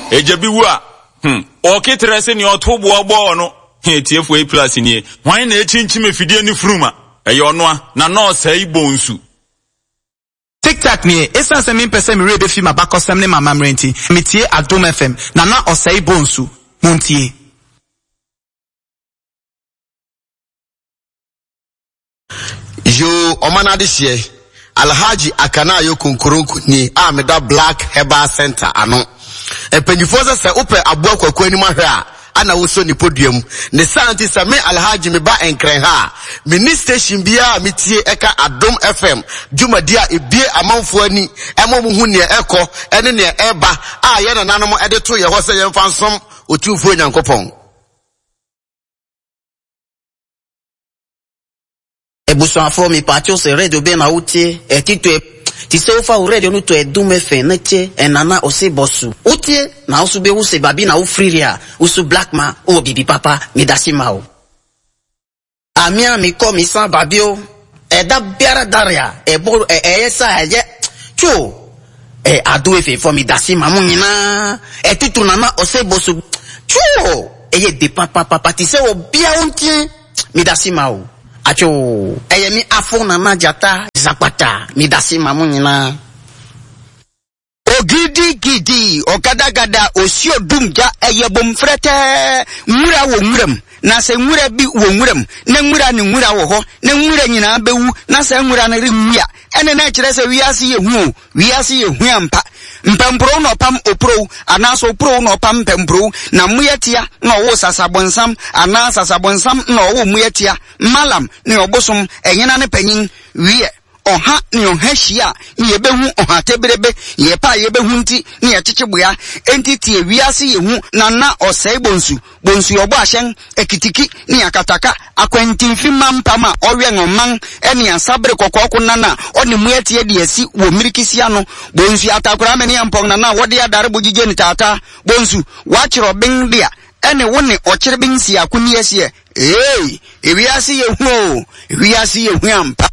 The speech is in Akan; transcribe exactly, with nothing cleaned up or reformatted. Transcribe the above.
ejebi wu a hmm o kitrese ni otobo ogbo no he tiefo e plus ni wan na echinchim efidie ni fruma eye ono a na no sai bonsu TikTok ni esa se mi pese mi rebe fi mabakosem ne mama mrenti metie Adom F M na na osai bonsu muntie yo omana de hye Alhaji Akanayo Konkoronko ni ameda Black Herbal Center ano epanyifo se ope aboa kwakwa ni mahwe a ana woso ni podium ne santi se me Alhaji me ba enkren ha mini station bia metie eka Adom F M dwumadi a ebie amanfo ani emo mu hu ne eko ene ne eba a ye na nanom ede to ye ho se ye mfa nsom otumfo nyankopon ebusuafo mi pacho se radio be na utie etito ti se ofa o radio no to Adom F M na che enana ose bosu utie na osu be use babi na ufriria usu black man o bibi papa mi dasima o amia mi ko mi san babi o eda biara daria ebo eyesa ye chu e Adom F M for mi dasima mu nyina etito nana ose bosu chu eye de papa papa ti se o bia untie mi dasima o acho eye mi afona na jata zapata mi dasi mamu nyina ogidi gidi ogadagada osio dumja eye bom frete nwura wo nwuram na se nwura bi wo nwuram na nwura ni nwura wo ho na nwura nyina bewu na se nwura na rewia ene na kire se wiase ye hu wiase ye hu ampa mpempro no pam opro anaso opro no pam mpempro na muyetia na owo sasabonsam ana sasabonsam na owo muyetia malam ni obosom enyina ne panyin wie oha ni ohahia ni yebehu oha tebrebe yepa yebehu nti ni yechichibua entity ewiase yehu na na osai bonsu bonsu obo ahyen ekitiki ni akataka akwantinfi mampama owe ngoman eni asabre kokoko nana oni muyetie de asi wo mirikisia no bonsu atakura meni ampong nana wode adare bogije ni tata bonsu wachiro bin dia ene woni ochire bin si akuni asie eh ewiase yehu ewiase yehu ampa